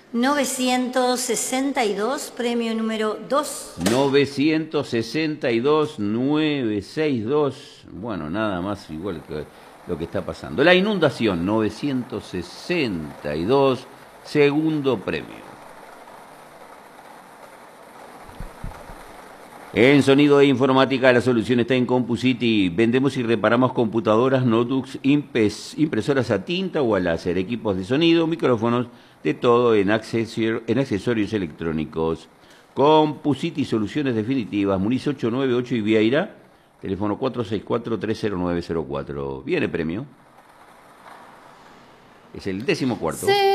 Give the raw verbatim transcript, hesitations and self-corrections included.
novecientos sesenta y dos, premio número dos. novecientos sesenta y dos, novecientos sesenta y dos. Bueno, nada más igual que lo que está pasando. La inundación, novecientos sesenta y dos, segundo premio. En sonido e informática, la solución está en CompuCity. Vendemos y reparamos computadoras, notebooks, impresoras a tinta o a láser, equipos de sonido, micrófonos, de todo en, accesor en accesorios electrónicos. CompuCity, soluciones definitivas. Muniz ocho nueve ocho y Vieira, teléfono cuatro seis cuatro, tres cero nueve cero cuatro. Viene premio. Es el décimo cuarto. Sí.